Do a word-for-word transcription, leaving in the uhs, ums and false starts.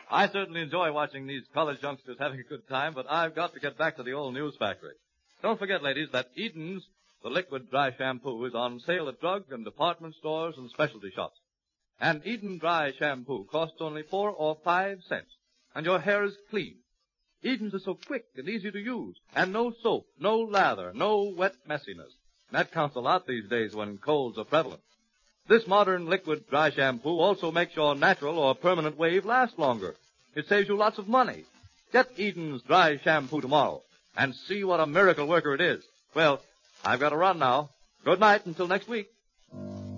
I certainly enjoy watching these college youngsters having a good time, but I've got to get back to the old news factory. Don't forget, ladies, that Eden's, the liquid dry shampoo, is on sale at drug and department stores and specialty shops. And Eden dry shampoo costs only four or five cents, and your hair is clean. Eden's is so quick and easy to use, and no soap, no lather, no wet messiness. That counts a lot these days when colds are prevalent. This modern liquid dry shampoo also makes your natural or permanent wave last longer. It saves you lots of money. Get Eden's dry shampoo tomorrow and see what a miracle worker it is. Well, I've got to run now. Good night until next week.